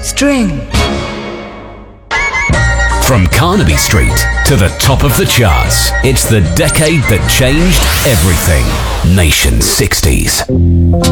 String. From Carnaby Street to the top of the charts, it's the decade that changed everything. Nation 60s.